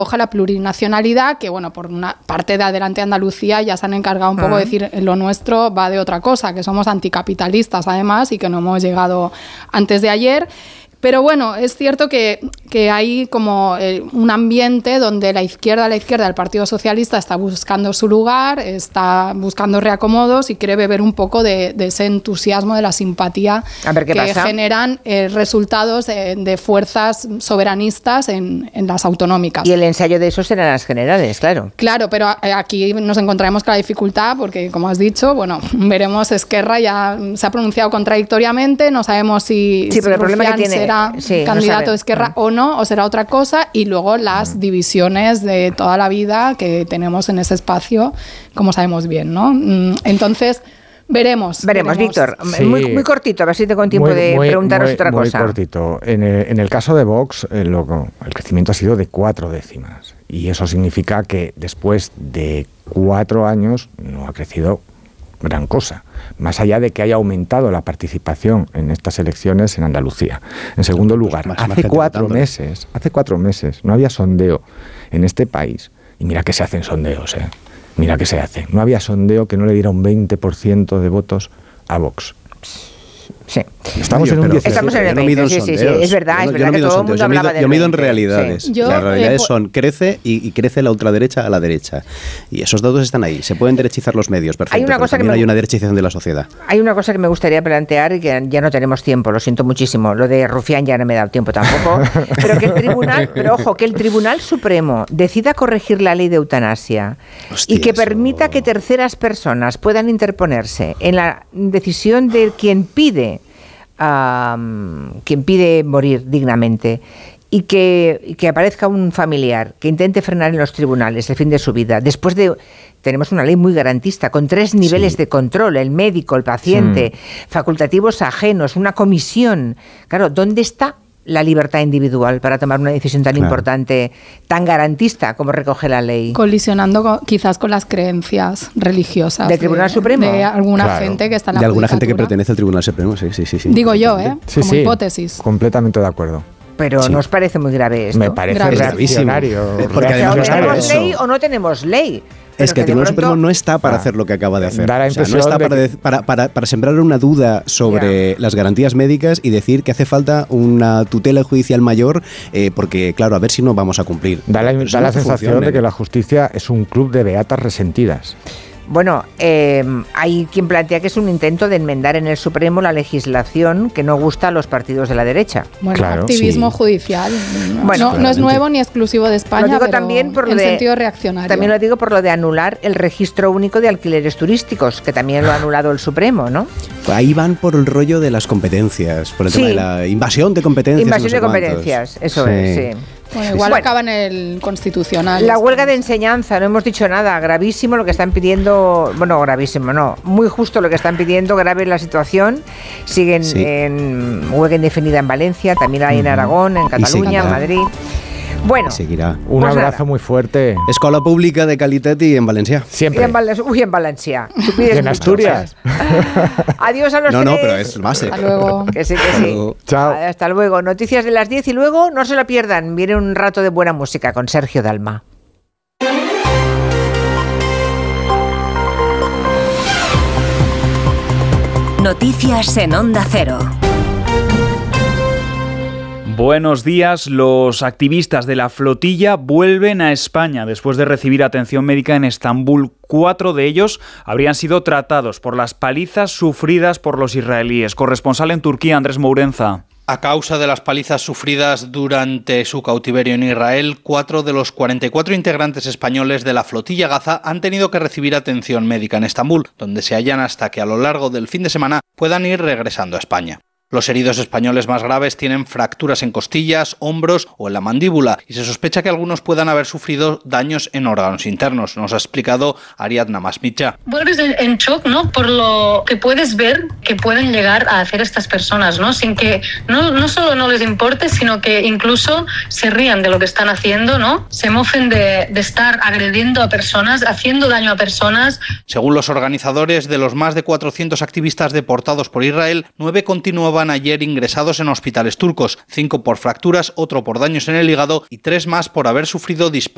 la plurinacionalidad, que bueno, por una parte de Adelante Andalucía ya se han encargado un poco de decir lo nuestro va de otra cosa, que somos anticapitalistas además y que no hemos llegado antes de ayer. Pero bueno, es cierto que hay como un ambiente donde la izquierda del Partido Socialista está buscando su lugar, está buscando reacomodos y quiere beber un poco de ese entusiasmo, de la simpatía que generan resultados de fuerzas soberanistas en las autonómicas. Y el ensayo de eso serán las generales, claro. Claro, pero aquí nos encontraremos con la dificultad porque, como has dicho, bueno, veremos, Esquerra ya se ha pronunciado contradictoriamente, no sabemos si pero el problema que tiene será candidato de Esquerra o no, o será otra cosa, y luego las divisiones de toda la vida que tenemos en ese espacio, como sabemos bien, ¿no? Entonces, veremos. Víctor, sí. muy cortito, a ver si tengo tiempo de preguntaros otra cosa. Muy cortito. En el caso de Vox, el crecimiento ha sido de 4 décimas, y eso significa que después de 4 años no ha crecido gran cosa, más allá de que haya aumentado la participación en estas elecciones en Andalucía. En segundo lugar, hace 4 meses no había sondeo en este país, y mira que se hacen sondeos, mira que se hacen. No había sondeo que no le diera un 20% de votos a Vox. Sí. Estamos en un 17. Estamos en el 20, sí, es verdad que todo el mundo hablaba del 20. Yo mido en realidades. Sí. Las realidades son crece y crece la ultraderecha a la derecha. Y esos datos están ahí. Se pueden derechizar los medios, perfecto, pero también hay una derechización de la sociedad. Hay una cosa que me gustaría plantear y que ya no tenemos tiempo, lo siento muchísimo. Lo de Rufián ya no me he dado tiempo tampoco. Pero que el Tribunal Supremo decida corregir la ley de eutanasia y que permita que terceras personas puedan interponerse en la decisión de quien pide morir dignamente y que aparezca un familiar que intente frenar en los tribunales el fin de su vida. Tenemos una ley muy garantista, con 3 niveles de control, el médico, el paciente, facultativos ajenos, una comisión. Claro, ¿dónde está la libertad individual para tomar una decisión tan importante, tan garantista como recoge la ley? Colisionando quizás con las creencias religiosas del Tribunal Supremo. De alguna gente que está en la de alguna gente que pertenece al Tribunal Supremo, sí. Digo yo, como hipótesis. Completamente de acuerdo. Pero ¿no os parece muy grave esto? Me parece gravísimo. Porque además ¿o tenemos ley o no tenemos ley? Es que el Tribunal Supremo no está para hacer lo que acaba de hacer. Da la impresión no está para sembrar una duda sobre las garantías médicas y decir que hace falta una tutela judicial mayor, porque, claro, a ver si no vamos a cumplir. Da la sensación de que la justicia es un club de beatas resentidas. Bueno, hay quien plantea que es un intento de enmendar en el Supremo la legislación que no gusta a los partidos de la derecha. Bueno, claro, activismo judicial. No es nuevo ni exclusivo de España, lo digo pero también por en sentido reaccionario. También lo digo por lo de anular el registro único de alquileres turísticos, que también lo ha anulado el Supremo, ¿no? Ahí van por el rollo de las competencias, por el tema de la invasión de competencias. Invasión de competencias, eso es, sí. Bueno, igual acaba en el Constitucional. La huelga de enseñanza, no hemos dicho nada, gravísimo lo que están pidiendo, bueno, gravísimo no, muy justo lo que están pidiendo, grave la situación, siguen en huelga indefinida en Valencia, también hay en Aragón, en Cataluña, en Madrid. Bueno, seguirá. Un abrazo muy fuerte. Escuela pública de calidad y en Valencia. Siempre. En Valencia. Y en Asturias. Adiós a los tres. No, pero es base. Hasta luego. Que sí. Chao. Hasta luego. Noticias de las 10 y luego no se la pierdan. Viene un rato de buena música con Sergio Dalma. Noticias en Onda Cero. Buenos días. Los activistas de la flotilla vuelven a España después de recibir atención médica en Estambul. 4 de ellos habrían sido tratados por las palizas sufridas por los israelíes. Corresponsal en Turquía, Andrés Mourenza. A causa de las palizas sufridas durante su cautiverio en Israel, 4 de los 44 integrantes españoles de la flotilla Gaza han tenido que recibir atención médica en Estambul, donde se hallan hasta que a lo largo del fin de semana puedan ir regresando a España. Los heridos españoles más graves tienen fracturas en costillas, hombros o en la mandíbula y se sospecha que algunos puedan haber sufrido daños en órganos internos, nos ha explicado Ariadna Masmicha. Vuelves en shock, ¿no? Por lo que puedes ver que pueden llegar a hacer estas personas, ¿no? Sin que no solo no les importe, sino que incluso se rían de lo que están haciendo, ¿no? Se mofen de estar agrediendo a personas, haciendo daño a personas. Según los organizadores, de los más de 400 activistas deportados por Israel, 9 continuaban ayer ingresados en hospitales turcos, 5 por fracturas, otro por daños en el hígado y 3 más por haber sufrido disparos